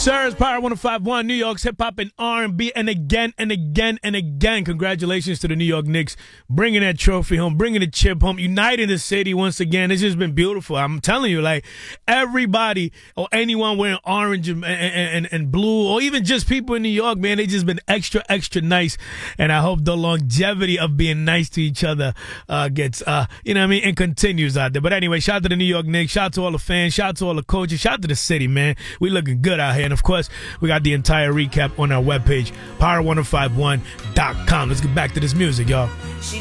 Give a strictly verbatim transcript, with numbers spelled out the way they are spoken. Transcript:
sir. It's Power one oh five point one, New York's hip hop and R and B. And again and again and again, congratulations to the New York Knicks bringing that trophy home, bringing the chip home, uniting the city once again. It's just been beautiful. I'm telling you, like, everybody or anyone wearing orange and, and, and blue, or even just people in New York, man, they just been extra, extra nice. And I hope the longevity of being nice to each other uh, gets, uh, you know what I mean, and continues out there. But anyway, shout out to the New York Knicks. Shout out to all the fans. Shout out to all the coaches. Shout out to the city, man. We looking good out here. And, of course, we got the entire recap on our webpage, power one oh five one dot com. Let's get back to this music, y'all.